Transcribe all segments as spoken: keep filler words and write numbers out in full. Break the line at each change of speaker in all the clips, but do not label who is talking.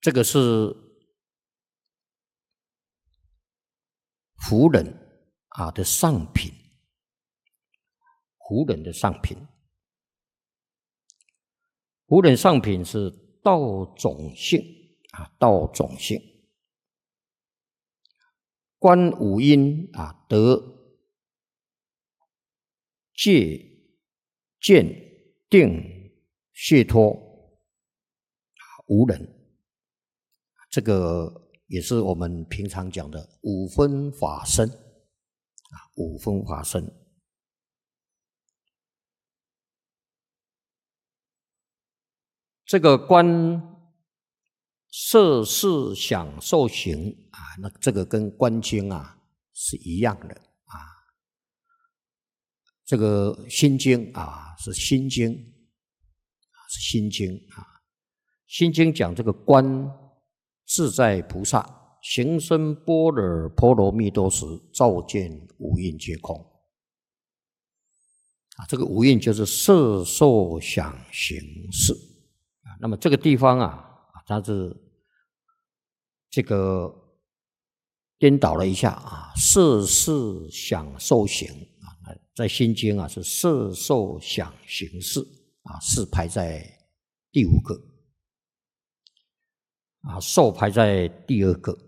这个是胡人啊的上品，胡人的上品，胡人上品是道种性啊，道种性。观五阴啊，得戒、见、定、解脱，无人。这个也是我们平常讲的五分法身啊，五分法身。这个观色事想受行啊，那这个跟观经啊是一样的啊。这个心经啊是心经，是心经啊。心经讲这个观自在菩萨行深般若波罗蜜多时，照见五蕴皆空啊。这个五蕴就是色受想行识啊。那么这个地方啊。它是这个颠倒了一下啊，色事想受行啊，在心经啊是色受想行识啊，是排在第五个啊，受排在第二个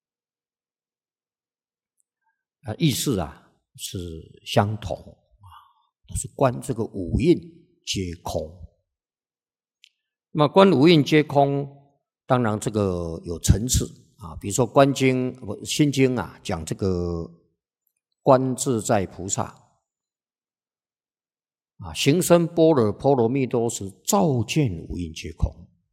啊，意思啊是相同啊，都是观这个五蕴皆空。那么观五蕴皆空。当然，这个有层次啊，比如说《观经》《心经》啊，讲这个观自在菩萨啊，行深般若波罗蜜多时，照见五蕴皆空。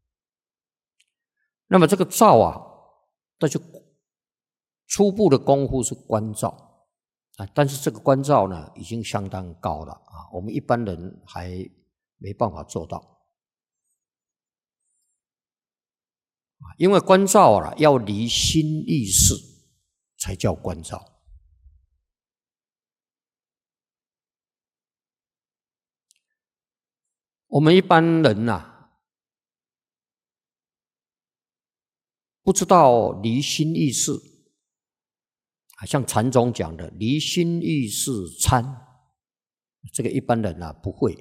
那么这个照啊，那就初步的功夫是观照啊，但是这个观照呢，已经相当高了啊，我们一般人还没办法做到。因为观照啊，要离心意识才叫观照。我们一般人啊，不知道离心意识，像禅宗讲的离心意识参，这个一般人啊不会。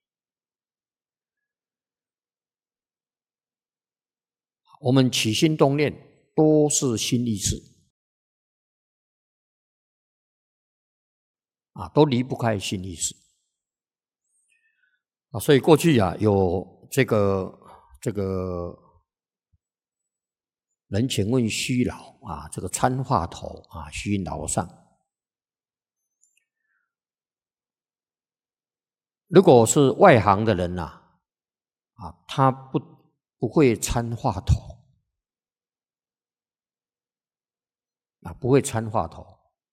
我们起心动念都是心意识啊，都离不开心意识啊。所以过去啊，有这个这个人请问虚老啊，这个参话头啊，虚老上，如果是外行的人呐、啊，啊，他不不会参话头。啊，不会参话头，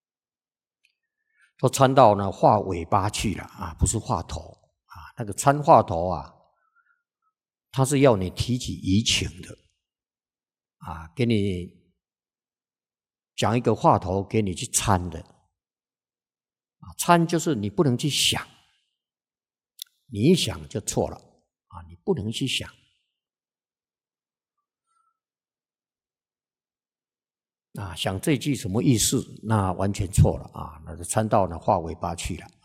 都参到呢画尾巴去了啊，不是画头啊。那个参话头啊，它是要你提起疑情的啊，给你讲一个话头，给你去参的啊。参就是你不能去想，你一想就错了啊，你不能去想。啊，想这句什么意思？那完全错了啊！那就参到呢画尾巴去了。